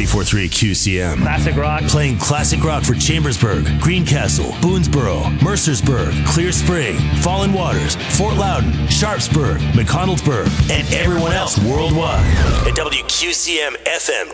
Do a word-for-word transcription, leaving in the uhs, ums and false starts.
ninety-four point three Q C M. Classic rock. Playing classic rock for Chambersburg, Greencastle, Boonesboro, Mercersburg, Clear Spring, Fallen Waters, Fort Loudon, Sharpsburg, McConnellsburg, and everyone else worldwide at W Q C M F M